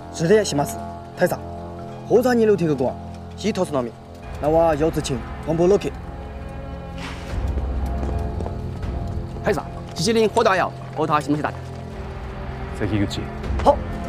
是的，谢马斯。台上，喝茶你楼贴个光，西头是农民，那娃姚志清黄渤老客。 台上，机器人火大窑，和他行不行大家？ 再给个机。 好。